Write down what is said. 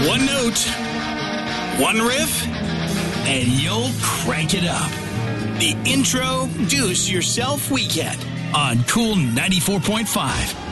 One note, one riff, and you'll crank it up. The Introduce Yourself Weekend on Cool 94.5.